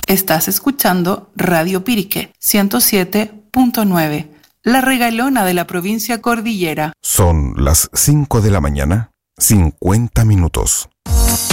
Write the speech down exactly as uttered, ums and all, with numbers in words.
Estás escuchando Radio Pirique ciento siete punto nueve, la regalona de la provincia cordillera. Son las cinco de la mañana, cincuenta minutos.